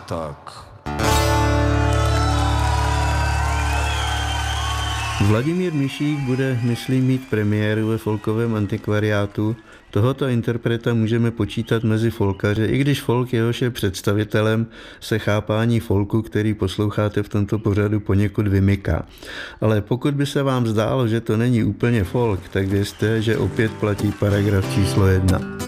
tak. Vladimír Mišík bude, myslím, mít premiéru ve folkovém antikvariátu. Tohoto interpreta můžeme počítat mezi folkaře, i když folk, jehož je představitelem, se chápání folku, který posloucháte v tomto pořadu, poněkud vymyká. Ale pokud by se vám zdálo, že to není úplně folk, tak vězte, že opět platí paragraf číslo 1.